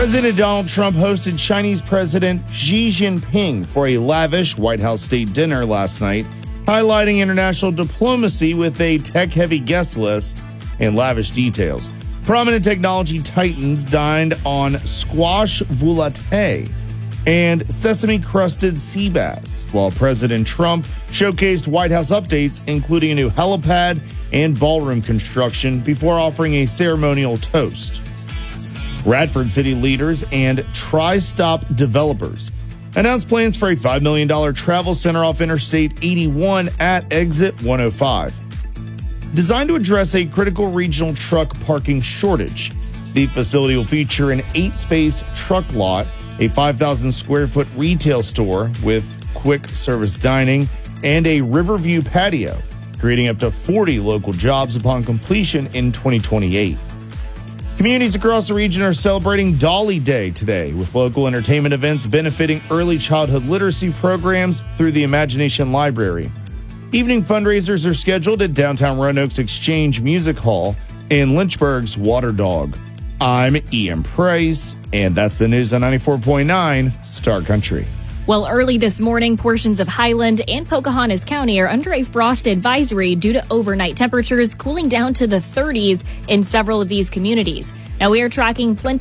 President Donald Trump hosted Chinese President Xi Jinping for a lavish White House state dinner last night, highlighting international diplomacy with a tech-heavy guest list and lavish details. Prominent technology titans dined on squash volatile and sesame-crusted sea bass, while President Trump showcased White House updates, including a new helipad and ballroom construction, before offering a ceremonial toast. Radford City leaders and Tri-Stop developers announced plans for a $5 million travel center off Interstate 81 at Exit 105. Designed to address a critical regional truck parking shortage, the facility will feature an 8-space truck lot, a 5,000 square foot retail store with quick service dining, and a Riverview patio, creating up to 40 local jobs upon completion in 2028. Communities across the region are celebrating Dolly Day today, with local entertainment events benefiting early childhood literacy programs through the Imagination Library. Evening fundraisers are scheduled at downtown Roanoke's Exchange Music Hall and Lynchburg's Water Dog. I'm Ian Price, and that's the news on 94.9 Star Country. Well, early this morning, portions of Highland and Pocahontas County are under a frost advisory due to overnight temperatures cooling down to the 30s in several of these communities. Now, we are tracking plenty